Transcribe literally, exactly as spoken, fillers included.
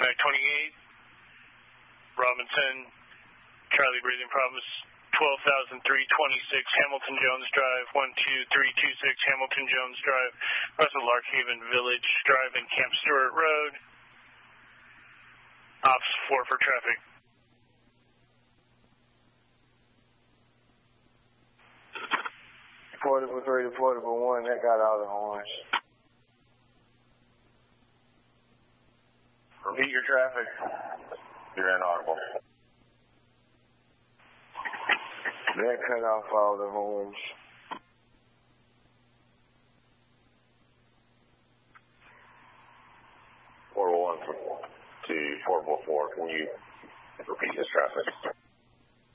nine twenty-eight, Robinson, Charlie breathing problems, twelve thousand three hundred twenty-six Hamilton Jones Drive, one two three two six Hamilton Jones Drive, west of Larkhaven Village Drive and Camp Stewart Road. Ops four for traffic. Portable three to portable one, that got all the horns. Repeat your traffic. You're inaudible. That cut off all the horns. Portable one to portable four, can you repeat this traffic?